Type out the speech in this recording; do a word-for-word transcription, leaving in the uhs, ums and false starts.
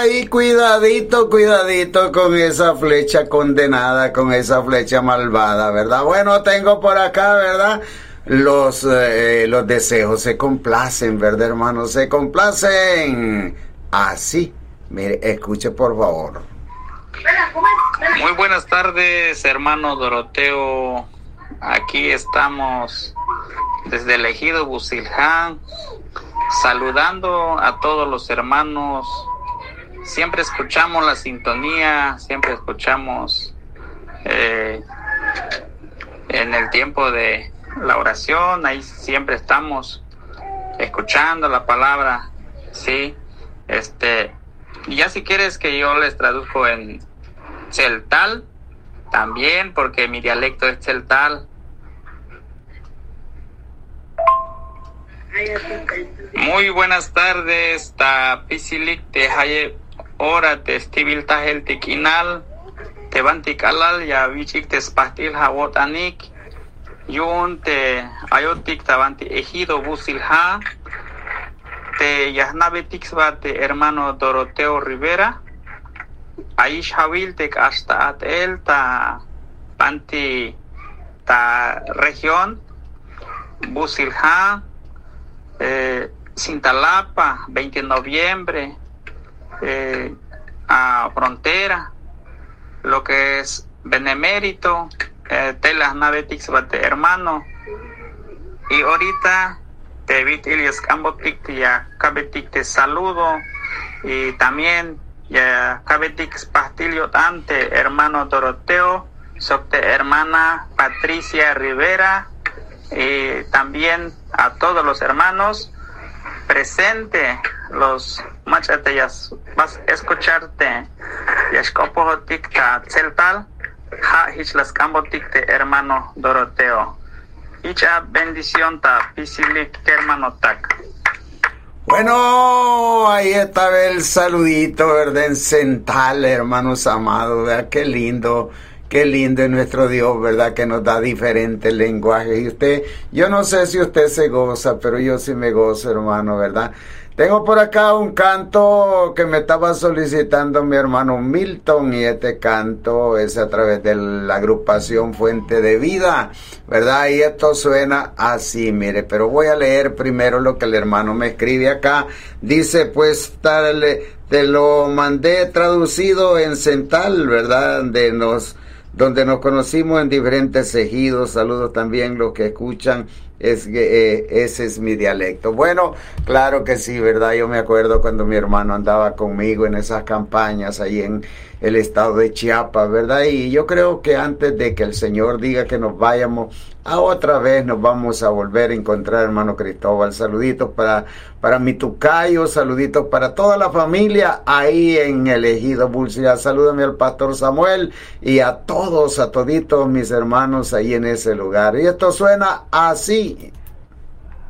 Y cuidadito, cuidadito con esa flecha condenada, con esa flecha malvada, ¿verdad? Bueno, tengo por acá, ¿verdad? Los, eh, los deseos se complacen, ¿verdad, hermano? Se complacen. Así. Mire, escuche, por favor. Muy buenas tardes, hermano Doroteo. Aquí estamos desde el ejido Bucilján, saludando a todos los hermanos. Siempre escuchamos la sintonía, siempre escuchamos eh, en el tiempo de la oración, ahí siempre estamos escuchando la palabra, sí. Este, y ya si quieres que yo les traduzco en celtal, también, porque mi dialecto es celtal. Muy buenas tardes, ta pisilik te haye ora te estibil tahel tikinal, te bantik alal ya vichik te spastil hawotanik, yun te ayotik tabanti ejido Busilja, te yahnabetik te hermano Doroteo Rivera, aish havil te hasta atel ta banti ta región Busilja, eh, Cintalapa, veinte de noviembre, eh, a Frontera, lo que es Benemérito, eh, Telas Navetix Bate hermano, y ahorita te vit Ilias Cambotic ya Cabetic te saludo, y también ya Cabetic Pastilio Ante hermano Doroteo, Socte hermana Patricia Rivera, y también a todos los hermanos presente, los machateas vas a escucharte yashkopohotik ta celtal ha hichlas cambotik te hermano Doroteo, hicha bendición ta pisilik hermano tak. Bueno, ahí está el saludito, ¿verdad? En central, hermanos amados, ¿verdad? Qué lindo. Qué lindo es nuestro Dios, ¿verdad? Que nos da diferentes lenguajes. Y usted, yo no sé si usted se goza, pero yo sí me gozo, hermano, ¿verdad? Tengo por acá un canto que me estaba solicitando mi hermano Milton, y este canto es a través de la agrupación Fuente de Vida, ¿verdad? Y esto suena así, mire, pero voy a leer primero lo que el hermano me escribe acá. Dice, pues, tal, te lo mandé traducido en central, ¿verdad? De nos... donde nos conocimos en diferentes ejidos. Saludos también los que escuchan, es que eh, ese es mi dialecto. Bueno, claro que sí, ¿verdad? Yo me acuerdo cuando mi hermano andaba conmigo en esas campañas ahí en el estado de Chiapas, ¿verdad? Y yo creo que antes de que el Señor diga que nos vayamos, a otra vez nos vamos a volver a encontrar, hermano Cristóbal. Saluditos para, para mi tucayo, saluditos para toda la familia ahí en el ejido Bucilján. Salúdame al pastor Samuel y a todos, a toditos mis hermanos ahí en ese lugar. Y esto suena así.